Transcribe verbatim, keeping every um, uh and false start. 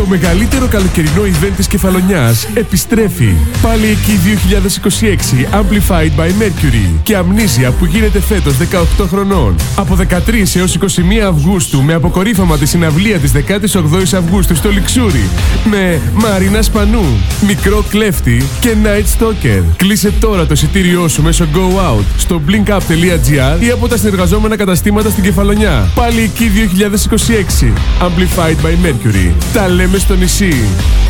Το μεγαλύτερο καλοκαιρινό event της Κεφαλονιάς επιστρέφει. Πάλι εκεί δύο χιλιάδες είκοσι έξι Amplified by Mercury και Amnesia που γίνεται φέτος δεκαοκτώ χρονών. Από δεκατρείς έως είκοσι μία Αυγούστου με αποκορύφωμα τη συναυλία της δεκάτης ογδόης Αυγούστου στο Λιξούρι με Μαρίνα Σπανού, Μικρό Κλέφτη και Night Stalker. Κλείσε τώρα το εισιτήριό σου μέσω Go Out στο blinkup τελεία gr ή από τα συνεργαζόμενα καταστήματα στην Κεφαλονιά. Πάλι εκεί δύο χιλιάδες είκοσι έξι Amplified by Mercury. Τα λέμε στο νησί.